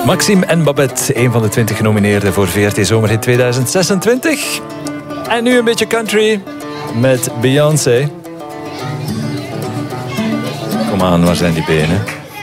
Maxime en Babette, een van de 20 genomineerden voor VRT Zomerhit 2026. En nu een beetje country met Beyoncé. Kom aan, waar zijn die benen?